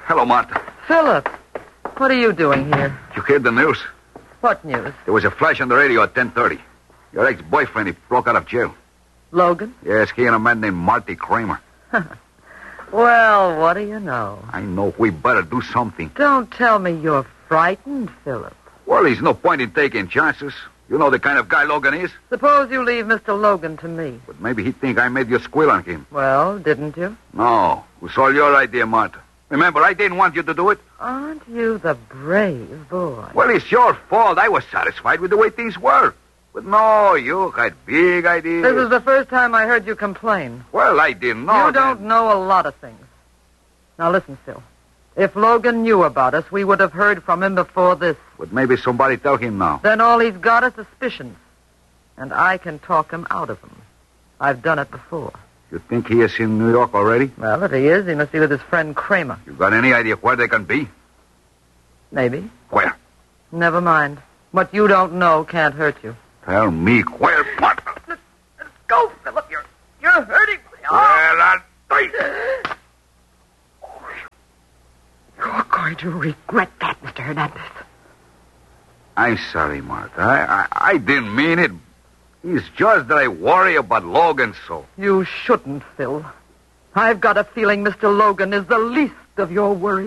Hello, Martha. Philip, what are you doing here? You heard the news? What news? There was a flash on the radio at 10:30. Your ex-boyfriend, he broke out of jail. Logan? Yes, he and a man named Marty Kramer. Well, what do you know? I know we better do something. Don't tell me you're frightened, Philip. Well, there's no point in taking chances. You know the kind of guy Logan is. Suppose you leave Mr. Logan to me. But maybe he'd think I made you squeal on him. Well, didn't you? No, it was all your idea, Martha. Remember, I didn't want you to do it. Aren't you the brave boy? Well, it's your fault. I was satisfied with the way things were. But no, you had big ideas. This was the first time I heard you complain. Well, I didn't know. You don't know a lot of things. Now listen, Phil. If Logan knew about us, we would have heard from him before this. But maybe somebody tell him now. Then all he's got is suspicions. And I can talk him out of them. I've done it before. You think he is in New York already? Well, if he is, he must be with his friend Kramer. You got any idea where they can be? Maybe. Where? Never mind. What you don't know can't hurt you. Tell me where. What? Let's go, Philip. You're hurting me. Well, I'll fight. You're going to regret that, Mr. Hernandez. I'm sorry, Martha. I didn't mean it. It's just that I worry about Logan so. You shouldn't, Phil. I've got a feeling Mr. Logan is the least of your worries.